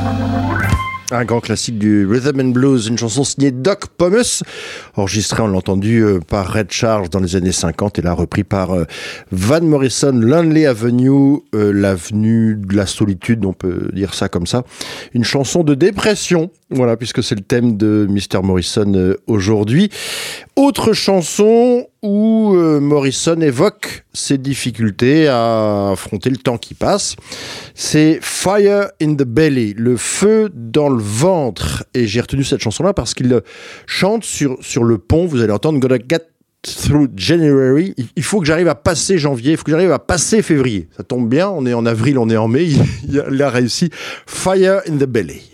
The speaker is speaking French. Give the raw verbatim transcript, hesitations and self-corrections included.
Un grand classique du rhythm and blues, une chanson signée Doc Pomus, enregistrée, on l'a entendu, euh, par Red Charles dans les années cinquante et là repris par euh, Van Morrison, Lonely Avenue, euh, l'avenue de la solitude, on peut dire ça comme ça. Une chanson de dépression, voilà, puisque c'est le thème de mister Morrison euh, aujourd'hui. Autre chanson où euh, Morrison évoque ses difficultés à affronter le temps qui passe, c'est Fire in the Belly, le feu dans le ventre. Et j'ai retenu cette chanson-là parce qu'il chante sur, sur le pont, vous allez entendre « Gonna get through January ». Il faut que j'arrive à passer janvier, il faut que j'arrive à passer février. Ça tombe bien, on est en avril, on est en mai, il a réussi « Fire in the Belly ».